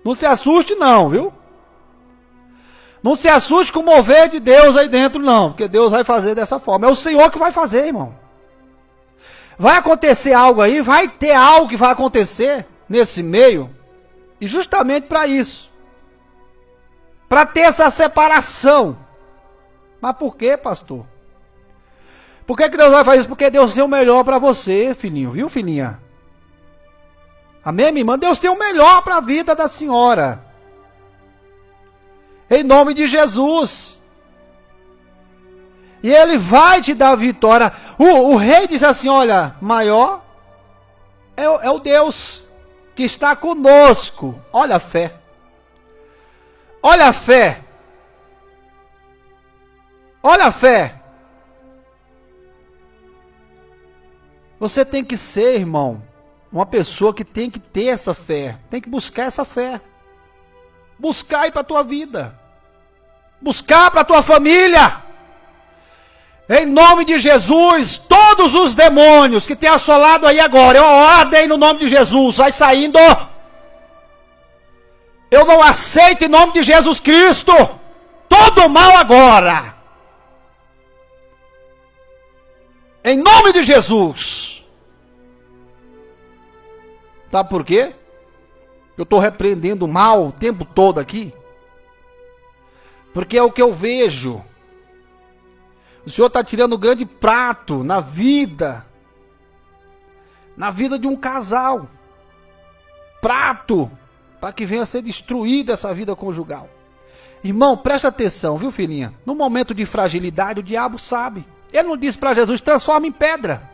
Não se assuste não, viu? Não se assuste com o mover de Deus aí dentro não, porque Deus vai fazer dessa forma. É o Senhor que vai fazer, irmão. Vai acontecer algo aí, vai ter algo que vai acontecer nesse meio, e justamente para isso. Para ter essa separação. Mas por quê, pastor? Por que Deus vai fazer isso? Porque Deus tem o melhor para você, filhinho, viu, filhinha? Amém, minha irmã? Deus tem o melhor para a vida da senhora. Em nome de Jesus. E Ele vai te dar a vitória. O rei diz assim, olha, maior é o Deus que está conosco. Olha a fé. Olha a fé. Olha a fé. Você tem que ser, irmão, uma pessoa que tem que ter essa fé. Tem que buscar essa fé. Buscar aí para a tua vida. Buscar para a tua família. Em nome de Jesus, todos os demônios que tem assolado aí agora, eu ordem no nome de Jesus, vai saindo. Eu não aceito em nome de Jesus Cristo todo mal agora. Em nome de Jesus. Sabe por quê? Eu estou repreendendo o mal o tempo todo aqui. Porque é o que eu vejo. O Senhor está tirando um grande prato na vida de um casal. Prato para que venha a ser destruída essa vida conjugal. Irmão, presta atenção, viu, filhinha? No momento de fragilidade, o diabo sabe. Ele não disse para Jesus, transforma em pedra.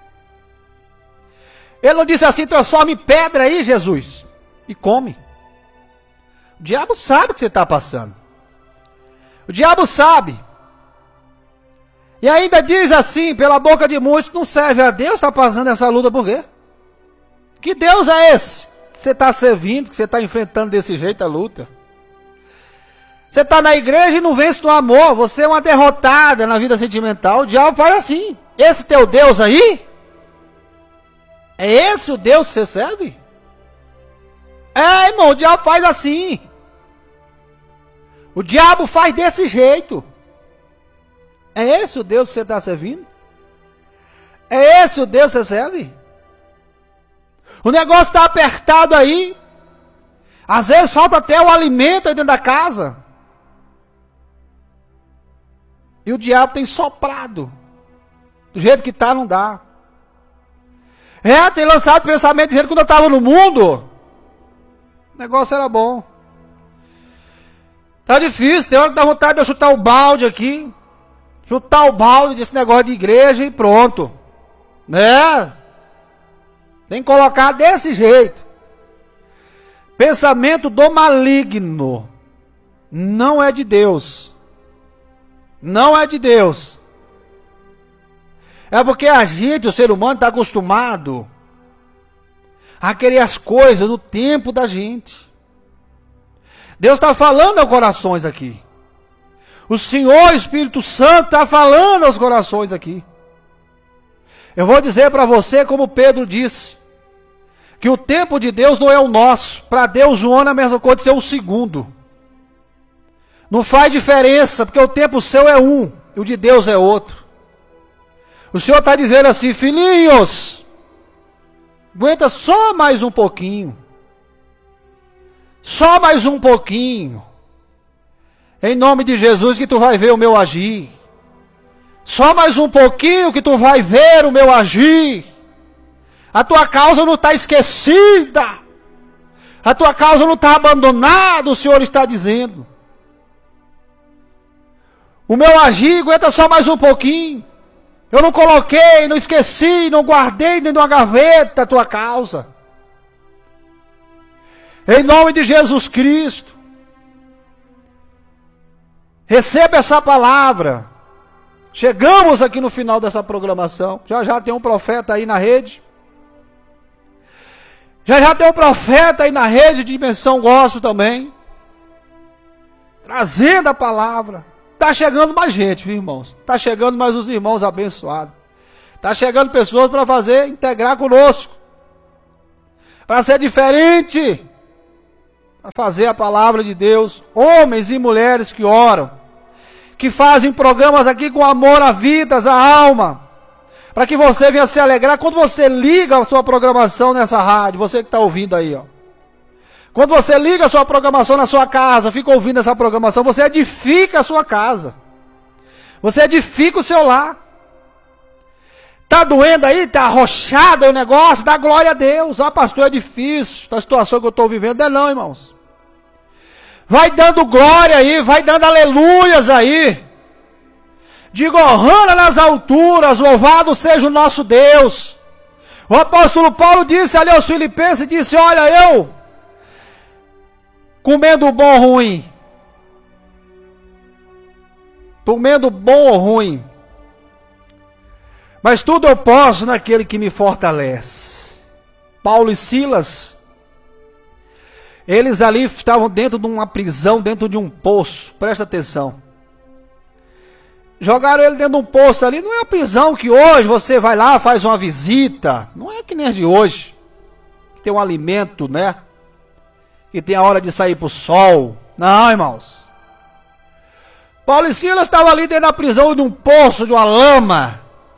Ele não disse assim, transforma em pedra aí, Jesus, e come. O diabo sabe o que você está passando. O diabo sabe. E ainda diz assim, pela boca de muitos, não serve a Deus, está passando essa luta por quê? Que Deus é esse que você está servindo, que você está enfrentando desse jeito a luta? Você está na igreja e não vence no amor, você é uma derrotada na vida sentimental, o diabo faz assim. Esse teu Deus aí? É esse o Deus que você serve? É, irmão, o diabo faz assim. O diabo faz desse jeito. É esse o Deus que você está servindo? É esse o Deus que você serve? O negócio está apertado aí. Às vezes falta até o alimento aí dentro da casa. E o diabo tem soprado. Do jeito que está, não dá. Tem lançado pensamento dizendo que quando eu estava no mundo, o negócio era bom. Tá difícil, tem hora que dá vontade de eu chutar o balde aqui. Chutar o balde desse negócio de igreja e pronto. Né? Tem que colocar desse jeito. Pensamento do maligno. Não é de Deus. Não é de Deus. É porque a gente, o ser humano, está acostumado a querer as coisas no tempo da gente. Deus está falando aos corações aqui. O Senhor, Espírito Santo, está falando aos corações aqui. Eu vou dizer para você, como Pedro disse, que o tempo de Deus não é o nosso. Para Deus, o ano é a mesma coisa de ser o segundo. Não faz diferença, porque o tempo seu é um, e o de Deus é outro. O Senhor está dizendo assim, filhinhos, aguenta só mais um pouquinho. Só mais um pouquinho. Em nome de Jesus que tu vai ver o meu agir. Só mais um pouquinho que tu vai ver o meu agir. A tua causa não está esquecida. A tua causa não está abandonada, o Senhor está dizendo. O meu agir aguenta só mais um pouquinho. Eu não coloquei, não esqueci, não guardei nem numa gaveta a tua causa. Em nome de Jesus Cristo. Receba essa palavra. Chegamos aqui no final dessa programação. Já tem um profeta aí na rede. Já tem um profeta aí na rede de Dimensão Gospel também. Trazendo a palavra. Está chegando mais gente, viu, irmãos? Está chegando mais os irmãos abençoados. Está chegando pessoas para integrar conosco. Para ser diferente. a fazer a palavra de Deus, homens e mulheres que oram, que fazem programas aqui com amor a vidas, a alma, para que você venha se alegrar. Quando você liga a sua programação nessa rádio, você que está ouvindo aí, ó. Quando você liga a sua programação na sua casa, fica ouvindo essa programação, você edifica a sua casa. Você edifica o seu lar. Está doendo aí, está arrochado o negócio, dá glória a Deus. Ah, pastor, é difícil, a situação que eu estou vivendo. Não, irmãos. Vai dando glória aí, vai dando aleluias aí. Diga, honra nas alturas, louvado seja o nosso Deus. O apóstolo Paulo disse ali aos Filipenses, disse, olha, eu, comendo bom ou ruim, comendo bom ou ruim, mas tudo eu posso naquele que me fortalece. Paulo e Silas, eles ali estavam dentro de uma prisão, dentro de um poço, presta atenção. Jogaram ele dentro de um poço ali, não é a prisão que hoje você vai lá, faz uma visita, não é que nem a de hoje, que tem um alimento, né? Que tem a hora de sair para o sol. Não, irmãos. Paulo e Silas estavam ali dentro da prisão de um poço, de uma lama.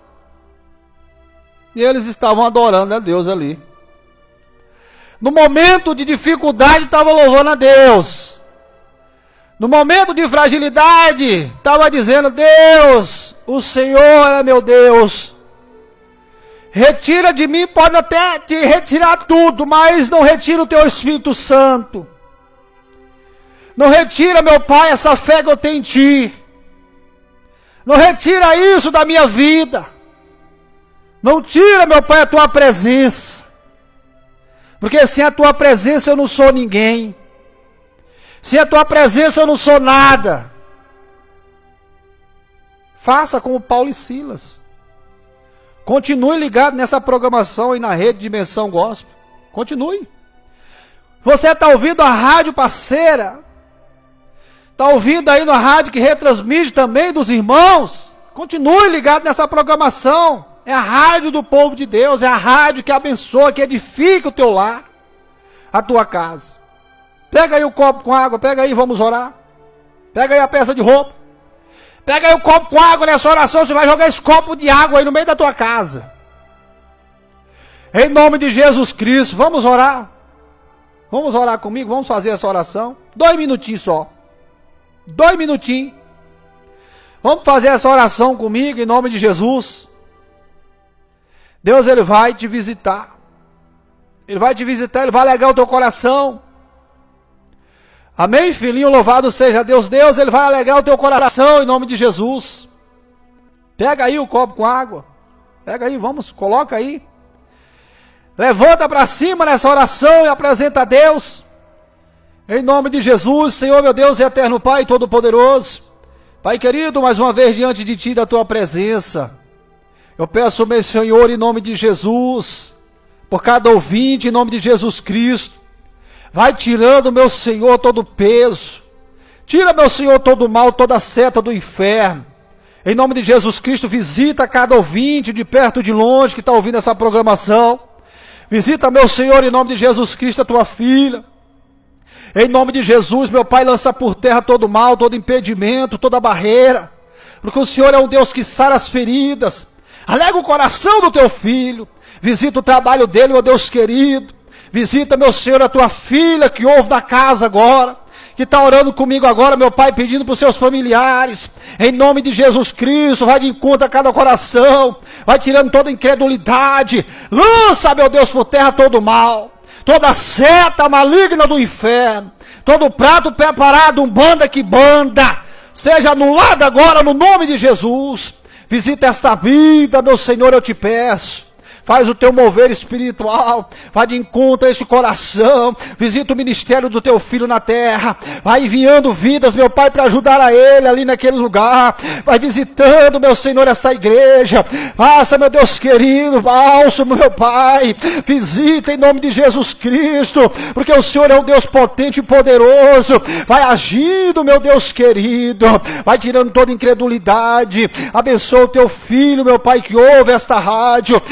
E eles estavam adorando a Deus ali. No momento de dificuldade, estavam louvando a Deus. No momento de fragilidade, estava dizendo, Deus, o Senhor é meu Deus. Retira de mim, pode até te retirar tudo, mas não retira o teu Espírito Santo. Não retira, meu Pai, essa fé que eu tenho em Ti. Não retira isso da minha vida. Não tira, meu Pai, a Tua presença. Porque sem a Tua presença eu não sou ninguém. Sem a Tua presença eu não sou nada. Faça como Paulo e Silas. Continue ligado nessa programação aí na rede Dimensão Gospel. Continue. Você está ouvindo a rádio parceira. Está ouvindo aí na rádio que retransmite também dos irmãos. Continue ligado nessa programação. É a rádio do povo de Deus. É a rádio que abençoa, que edifica o teu lar. A tua casa. Pega aí o copo com água. Pega aí, vamos orar. Pega aí a peça de roupa. Pega aí o copo com água nessa oração. Você vai jogar esse copo de água aí no meio da tua casa. Em nome de Jesus Cristo. Vamos orar. Vamos orar comigo. Vamos fazer essa oração. 2 minutinhos só. 2 minutinhos. Vamos fazer essa oração comigo em nome de Jesus. Deus, Ele vai te visitar. Ele vai te visitar, Ele vai alegar o teu coração. Amém, filhinho? Louvado seja Deus. Deus, Ele vai alegar o teu coração em nome de Jesus. Pega aí o copo com água. Pega aí, vamos, coloca aí. Levanta para cima nessa oração e apresenta a Deus. Em nome de Jesus, Senhor, meu Deus e eterno Pai Todo-Poderoso. Pai querido, mais uma vez diante de Ti, da Tua presença. Eu peço, meu Senhor, em nome de Jesus, por cada ouvinte, em nome de Jesus Cristo. Vai tirando, meu Senhor, todo o peso. Tira, meu Senhor, todo o mal, toda a seta do inferno. Em nome de Jesus Cristo, visita cada ouvinte, de perto e de longe, que está ouvindo essa programação. Visita, meu Senhor, em nome de Jesus Cristo, a Tua filha. Em nome de Jesus, meu Pai, lança por terra todo o mal, todo impedimento, toda barreira. Porque o Senhor é um Deus que sara as feridas. Alega o coração do Teu filho. Visita o trabalho dele, meu Deus querido. Visita, meu Senhor, a Tua filha que ouve da casa agora. Que está orando comigo agora, meu Pai, pedindo para os seus familiares. Em nome de Jesus Cristo, vai de encontro a cada coração. Vai tirando toda incredulidade. Lança, meu Deus, por terra todo o mal. Toda seta maligna do inferno, todo prato preparado, umbanda que banda, seja anulado agora no nome de Jesus. Visita esta vida, meu Senhor, eu te peço. Faz o teu mover espiritual, vai de encontro a este coração, visita o ministério do teu filho na terra, vai enviando vidas, meu Pai, para ajudar a ele ali naquele lugar, vai visitando, meu Senhor, esta igreja, faça, meu Deus querido, bálsamo, meu Pai, visita em nome de Jesus Cristo, porque o Senhor é um Deus potente e poderoso, vai agindo, meu Deus querido, vai tirando toda incredulidade, abençoa o teu filho, meu Pai, que ouve esta rádio, ouve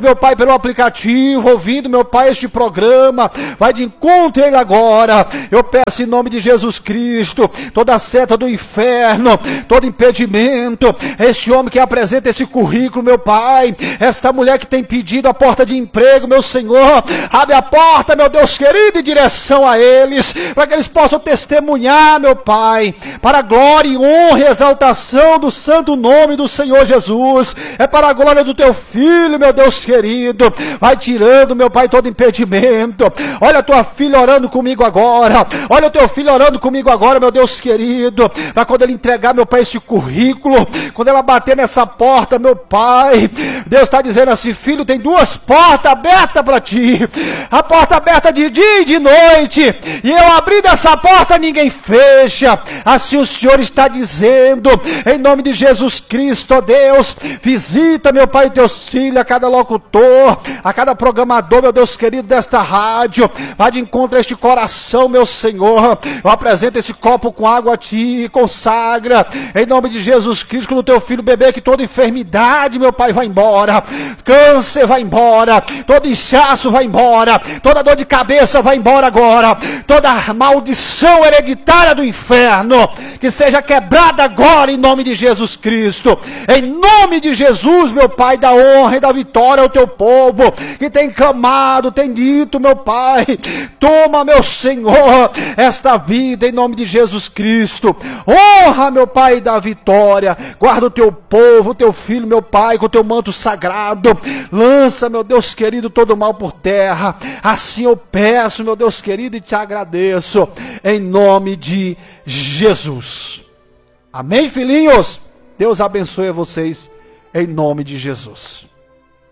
meu Pai, pelo aplicativo, ouvindo, meu Pai, este programa, vai de encontro a ele agora. Eu peço em nome de Jesus Cristo, toda seta do inferno, todo impedimento, este homem que apresenta esse currículo, meu Pai, esta mulher que tem pedido a porta de emprego, meu Senhor, abre a porta, meu Deus querido, em direção a eles, para que eles possam testemunhar, meu Pai, para a glória e honra e exaltação do santo nome do Senhor Jesus, é para a glória do teu filho, meu Deus querido. Vai tirando, meu Pai, todo impedimento. Olha a tua filha orando comigo agora, olha o teu filho orando comigo agora, meu Deus querido, para quando ele entregar, meu Pai, este currículo, quando ela bater nessa porta, meu Pai, Deus está dizendo assim: filho, tem duas portas abertas para ti, a porta aberta de dia e de noite, e eu abri dessa porta, ninguém fecha, assim o Senhor está dizendo, em nome de Jesus Cristo, ó Deus, visita, meu Pai, teus filhos, a cada locutor, a cada programador, meu Deus querido, desta rádio, vai de encontro a este coração, meu Senhor, eu apresento esse copo com água a ti, consagra, em nome de Jesus Cristo, no teu filho bebê, que toda enfermidade, meu Pai, vai embora, câncer vai embora, todo inchaço vai embora, toda dor de cabeça vai embora agora, toda maldição hereditária do inferno, que seja quebrada agora em nome de Jesus Cristo, em nome de Jesus, meu Pai, da honra e da vitória ao teu povo, que tem clamado, tem dito, meu Pai, toma, meu Senhor, esta vida em nome de Jesus Cristo, honra, meu Pai, da vitória, guarda o teu povo, o teu filho, meu Pai, com o teu manto sagrado, lança, meu Deus querido, todo o mal por terra, assim eu peço, meu Deus querido, e te agradeço, em nome de Jesus. Amém, filhinhos? Deus abençoe vocês, em nome de Jesus.